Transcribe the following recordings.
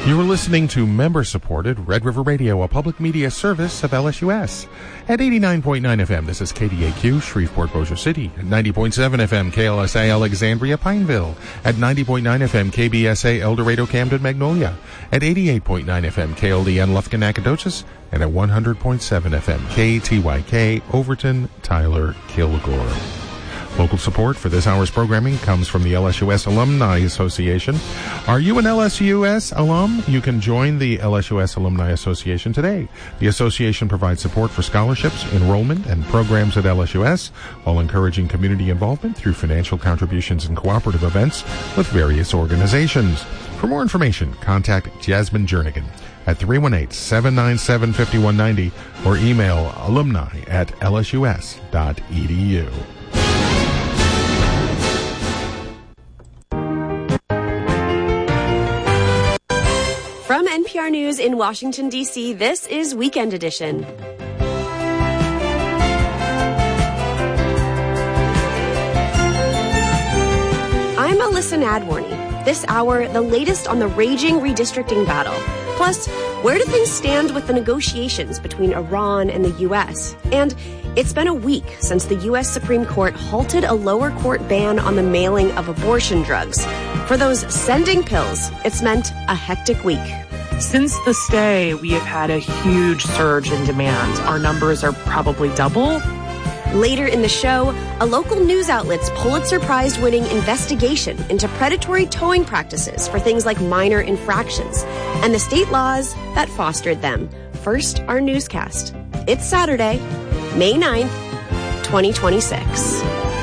You are listening to member-supported Red River Radio, a public media service of LSUS. At 89.9 FM, this is KDAQ, Shreveport, Bossier City. At 90.7 FM, KLSA, Alexandria, Pineville. At 90.9 FM, KBSA, El Dorado, Camden, Magnolia. At 88.9 FM, KLDN, Lufkin, Nacogdoches. And at 100.7 FM, KTYK, Overton, Tyler, Kilgore. Local support for this hour's programming comes from the LSUS Alumni Association. Are you an LSUS alum? You can join the LSUS Alumni Association today. The association provides support for scholarships, enrollment, and programs at LSUS while encouraging community involvement through financial contributions and cooperative events with various organizations. For more information, contact Jasmine Jernigan at 318-797-5190 or email alumni@lsus.edu. From NPR News in Washington, D.C., this is Weekend Edition. I'm Alyssa Nadworny. This hour, the latest on the raging redistricting battle. Plus, where do things stand with the negotiations between Iran and the U.S.? And it's been a week since the U.S. Supreme Court halted a lower court ban on the mailing of abortion drugs. For those sending pills, it's meant a hectic week. Since the stay, we have had a huge surge in demand. Our numbers are probably double. Later in the show, a local news outlet's Pulitzer Prize-winning investigation into predatory towing practices for things like minor infractions and the state laws that fostered them. First, our newscast. It's Saturday, May 9th, 2026.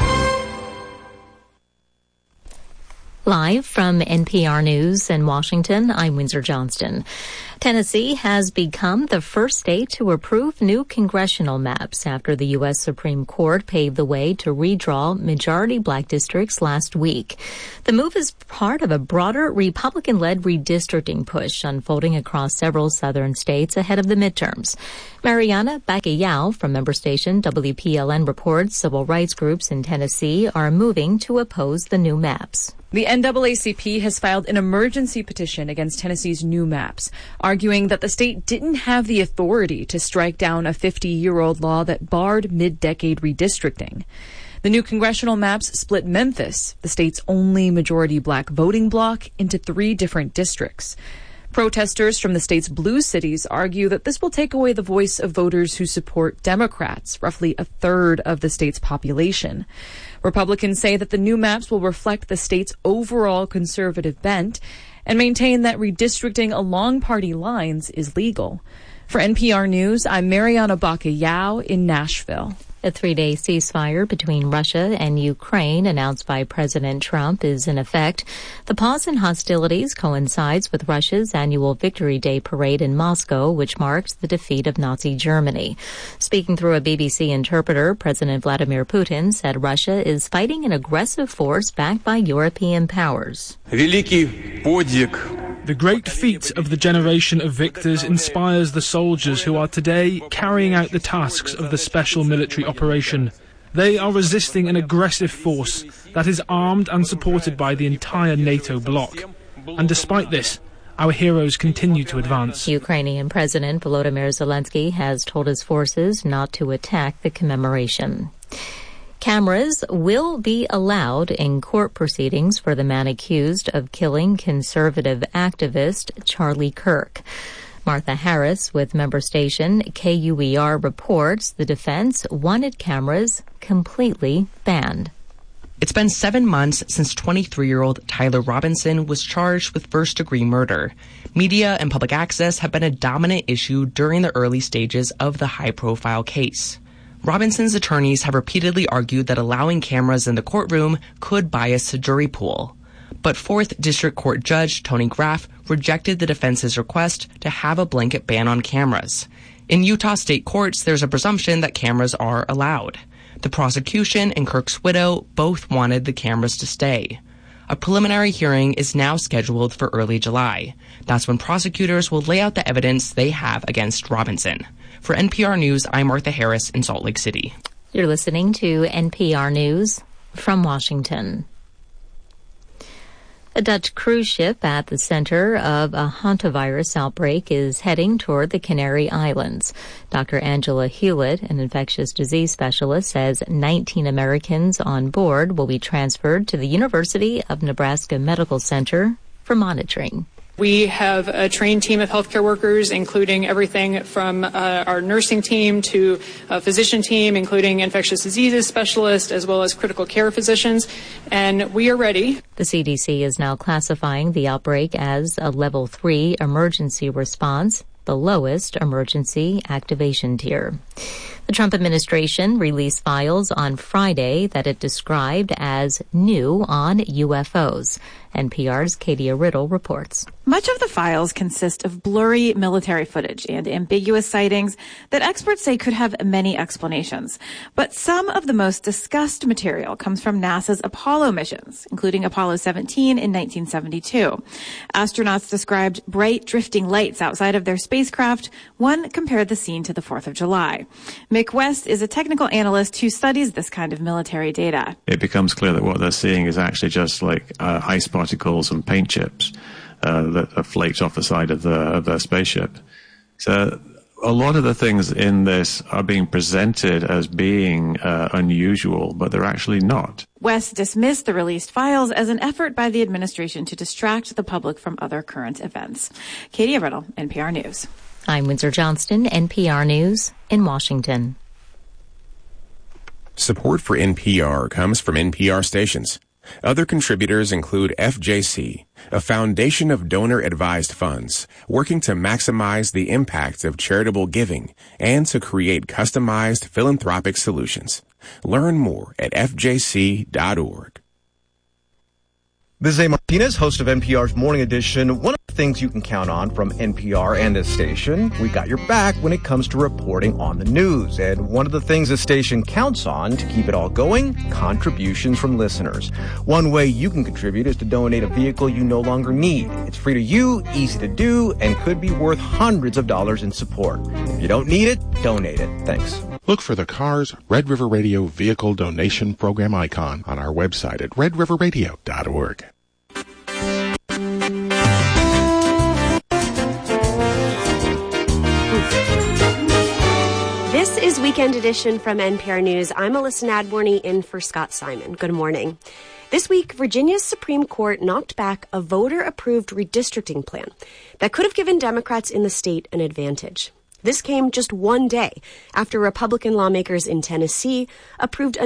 Live from NPR News in Washington, I'm Windsor Johnston. Tennessee has become the first state to approve new congressional maps after the U.S. Supreme Court paved the way to redraw majority black districts last week. The move is part of a broader Republican-led redistricting push unfolding across several southern states ahead of the midterms. Mariana Bacallao from member station WPLN reports civil rights groups in Tennessee are moving to oppose the new maps. The NAACP has filed an emergency petition against Tennessee's new maps, arguing that the state didn't have the authority to strike down a 50-year-old law that barred mid-decade redistricting. The new congressional maps split Memphis, the state's only majority black voting bloc, into 3 different districts. Protesters from the state's blue cities argue that this will take away the voice of voters who support Democrats, roughly a third of the state's population. Republicans say that the new maps will reflect the state's overall conservative bent and maintain that redistricting along party lines is legal. For NPR News, I'm Mariana Bacallao in Nashville. A 3-day ceasefire between Russia and Ukraine announced by President Trump is in effect. The pause in hostilities coincides with Russia's annual Victory Day parade in Moscow, which marks the defeat of Nazi Germany. Speaking through a BBC interpreter, President Vladimir Putin said Russia is fighting an aggressive force backed by European powers. The great feat of the generation of victors inspires the soldiers who are today carrying out the tasks of the special military operation. They are resisting an aggressive force that is armed and supported by the entire NATO bloc. And despite this, our heroes continue to advance. Ukrainian President Volodymyr Zelensky has told his forces not to attack the commemoration. Cameras will be allowed in court proceedings for the man accused of killing conservative activist Charlie Kirk. Martha Harris with member station KUER reports the defense wanted cameras completely banned. It's been 7 months since 23-year-old Tyler Robinson was charged with first-degree murder. Media and public access have been a dominant issue during the early stages of the high-profile case. Robinson's attorneys have repeatedly argued that allowing cameras in the courtroom could bias the jury pool. But 4th District Court Judge Tony Graff rejected the defense's request to have a blanket ban on cameras. In Utah state courts, there's a presumption that cameras are allowed. The prosecution and Kirk's widow both wanted the cameras to stay. A preliminary hearing is now scheduled for early July. That's when prosecutors will lay out the evidence they have against Robinson. For NPR News, I'm Martha Harris in Salt Lake City. You're listening to NPR News from Washington. A Dutch cruise ship at the center of a hantavirus outbreak is heading toward the Canary Islands. Dr. Angela Hewlett, an infectious disease specialist, says 19 Americans on board will be transferred to the University of Nebraska Medical Center for monitoring. We have a trained team of healthcare workers, including everything from our nursing team to a physician team, including infectious diseases specialists, as well as critical care physicians, and we are ready. The CDC is now classifying the outbreak as a level 3 emergency response, the lowest emergency activation tier. The Trump administration released files on Friday that it described as new on UFOs. NPR's Katia Riddle reports. Much of the files consist of blurry military footage and ambiguous sightings that experts say could have many explanations. But some of the most discussed material comes from NASA's Apollo missions, including Apollo 17 in 1972. Astronauts described bright drifting lights outside of their spacecraft. One compared the scene to the 4th of July. Mick West is a technical analyst who studies this kind of military data. It becomes clear that what they're seeing is actually just like ice particles and paint chips that are flaked off the side of their spaceship. So a lot of the things in this are being presented as being unusual, but they're actually not. West dismissed the released files as an effort by the administration to distract the public from other current events. Katie Riddle, NPR News. I'm Windsor Johnston, NPR News in Washington. Support for NPR comes from NPR stations. Other contributors include FJC, a foundation of donor-advised funds working to maximize the impact of charitable giving and to create customized philanthropic solutions. Learn more at fjc.org. This is A. Martinez, host of NPR's Morning Edition. One of the things you can count on from NPR and this station, we got your back when it comes to reporting on the news. And one of the things the station counts on to keep it all going, contributions from listeners. One way you can contribute is to donate a vehicle you no longer need. It's free to you, easy to do, and could be worth hundreds of dollars in support. If you don't need it, donate it. Thanks. Look for the CARS Red River Radio Vehicle Donation Program icon on our website at redriverradio.org. This is Weekend Edition from NPR News. I'm Alyssa Nadworny in for Scott Simon. Good morning. This week, Virginia's Supreme Court knocked back a voter-approved redistricting plan that could have given Democrats in the state an advantage. This came just one day after Republican lawmakers in Tennessee approved a